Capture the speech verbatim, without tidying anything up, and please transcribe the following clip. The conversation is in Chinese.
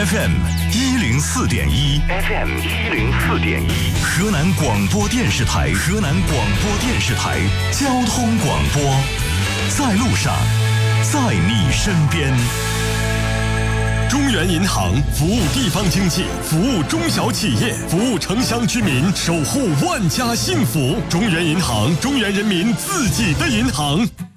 F M 一零四点一 ，F M 一零四点一，河南广播电视台，河南广播电视台交通广播，在路上，在你身边。 中原银行服务地方经济，服务中小企业，服务城乡居民，守护万家幸福。中原银行，中原人民自己的银行。